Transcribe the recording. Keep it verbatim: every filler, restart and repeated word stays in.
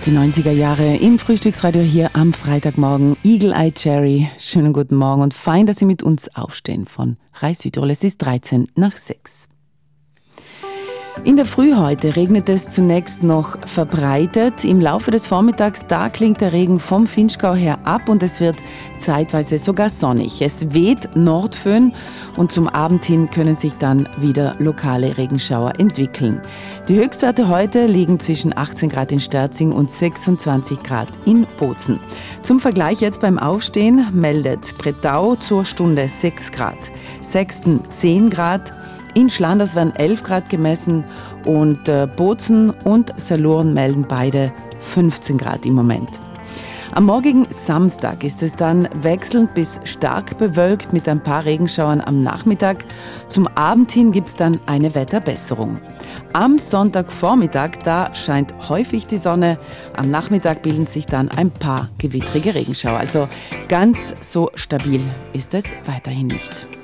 Die neunziger Jahre im Frühstücksradio hier am Freitagmorgen. Eagle Eye Cherry, schönen guten Morgen und fein, dass Sie mit uns aufstehen von Reis Südtirol. Es ist dreizehn nach sechs. In der Früh heute regnet es zunächst noch verbreitet. Im Laufe des Vormittags, da klingt der Regen vom Vinschgau her ab und es wird zeitweise sogar sonnig. Es weht Nordföhn und zum Abend hin können sich dann wieder lokale Regenschauer entwickeln. Die Höchstwerte heute liegen zwischen achtzehn Grad in Sterzing und sechsundzwanzig Grad in Bozen. Zum Vergleich jetzt beim Aufstehen meldet Brettau zur Stunde sechs Grad, Sexten zehn Grad, in Schlanders werden elf Grad gemessen und äh, Bozen und Saloren melden beide fünfzehn Grad im Moment. Am morgigen Samstag ist es dann wechselnd bis stark bewölkt mit ein paar Regenschauern am Nachmittag. Zum Abend hin gibt es dann eine Wetterbesserung. Am Sonntagvormittag, da scheint häufig die Sonne. Am Nachmittag bilden sich dann ein paar gewittrige Regenschauer. Also ganz so stabil ist es weiterhin nicht.